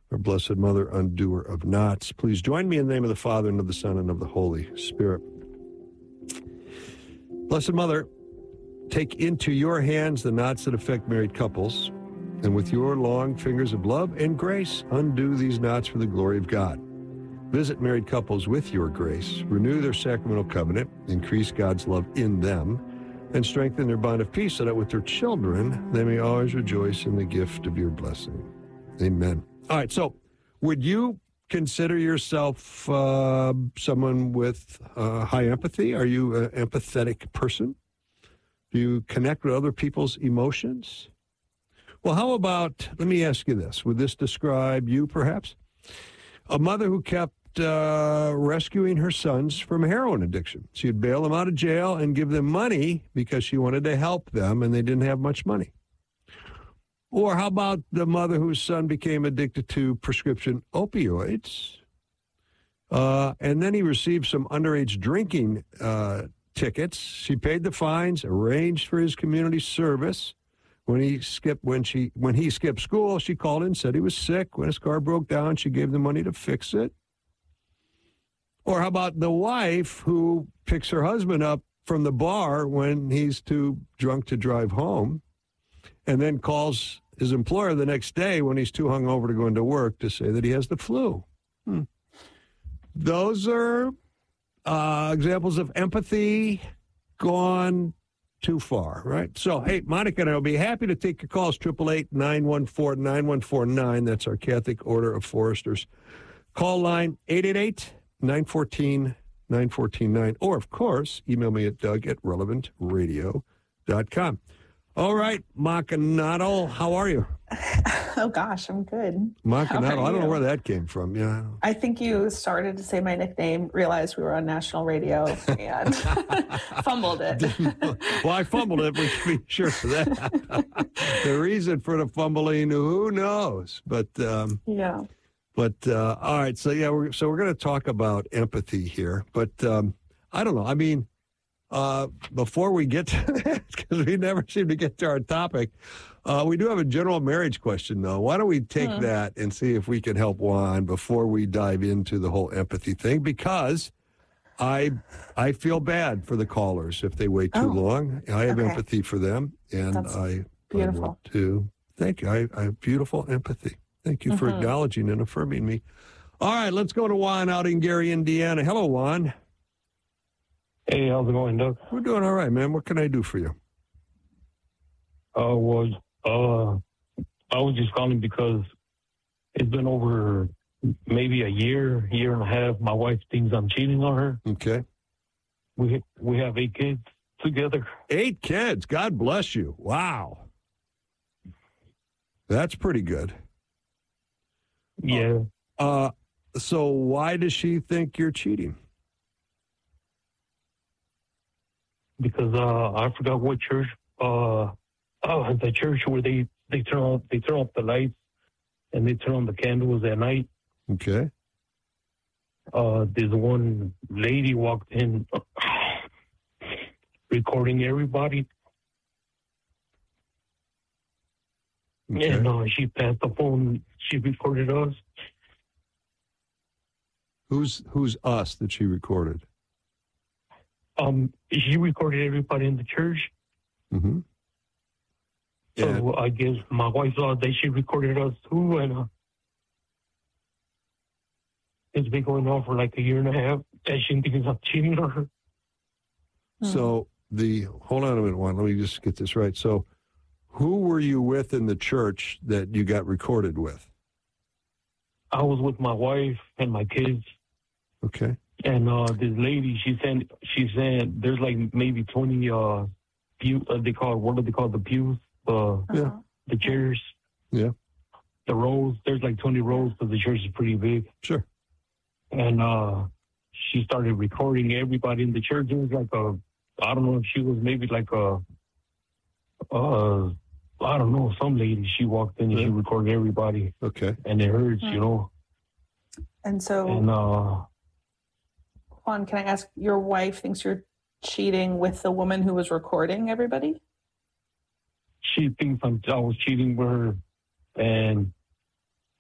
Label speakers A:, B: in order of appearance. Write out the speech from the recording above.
A: our Blessed Mother, undoer of knots. Please join me in the name of the Father, and of the Son, and of the Holy Spirit. Blessed Mother, take into your hands the knots that affect married couples, and with your long fingers of love and grace, undo these knots for the glory of God. Visit married couples with your grace, renew their sacramental covenant, increase God's love in them, and strengthen their bond of peace so that with their children, they may always rejoice in the gift of your blessing. Amen. All right, so would you consider yourself someone with high empathy? Are you an empathetic person? Do you connect with other people's emotions? Well, how about, let me ask you this. Would this describe you, perhaps? A mother who kept rescuing her sons from heroin addiction. She'd bail them out of jail and give them money because she wanted to help them, and they didn't have much money. Or how about the mother whose son became addicted to prescription opioids, and then he received some underage drinking tickets. She paid the fines, arranged for his community service. When he skipped school, she called in, said he was sick. When his car broke down, she gave the money to fix it. Or how about the wife who picks her husband up from the bar when he's too drunk to drive home, and then calls his employer the next day when he's too hungover to go into work to say that he has the flu. Those are examples of empathy gone too far, right? So, hey, Monica and I will be happy to take your calls, 888-914-9149. That's our Catholic Order of Foresters. Call line 888-914-9149. Or, of course, email me at doug@relevantradio.com. All right, Macanato, how are you?
B: Oh, gosh, I'm good.
A: Macanato, I don't know where that came from. Yeah,
B: I think you started to say my nickname, realized we were on national radio, and fumbled it.
A: Well, I fumbled it, but be sure of that. The reason for the fumbling, who knows? But
B: yeah.
A: But all right, so yeah, we're going to talk about empathy here. But I don't know. I mean, before we get to that, because we never seem to get to our topic, we do have a general marriage question, though. Why don't we take that and see if we can help Juan before we dive into the whole empathy thing? Because I feel bad for the callers if they wait too long. I have empathy for them, and
B: That's
A: I
B: beautiful.
A: want to thank you. I have beautiful empathy. Thank you for acknowledging and affirming me. All right, let's go to Juan out in Gary, Indiana. Hello, Juan.
C: Hey, how's it going, Doug?
A: We're doing all right, man. What can I do for you?
C: I was just calling because it's been over maybe a year and a half. My wife thinks I'm cheating on her.
A: Okay.
C: We have 8 kids together.
A: 8 kids. God bless you. Wow. That's pretty good.
C: Yeah.
A: So why does she think you're cheating?
C: Because I forgot what church. The church where they turn off the lights and they turn on the candles at night.
A: Okay.
C: There's one lady walked in, recording everybody.
A: Okay.
C: And she passed the phone. She recorded us.
A: Who's us that she recorded?
C: She recorded everybody in the church.
A: Mm-hmm.
C: So I guess my wife thought that she recorded us too, and it's been going on for like a year and a half. And she thinks I'm cheating on her.
A: So hold on a minute, Juan. Let me just get this right. So, who were you with in the church that you got recorded with?
C: I was with my wife and my kids.
A: Okay.
C: And this lady, she said there's like maybe 20 pew. What do they call the pews? The chairs.
A: Yeah.
C: The rows. There's like 20 rows because the church is pretty big.
A: Sure.
C: And she started recording everybody in the church. It was like I don't know if she was maybe like I don't know, some lady. She walked in and she recorded everybody.
A: Okay.
C: And it hurts, you know.
B: And so, Juan, can I ask, your wife thinks you're cheating with the woman who was recording everybody?
C: She thinks I was cheating with her, and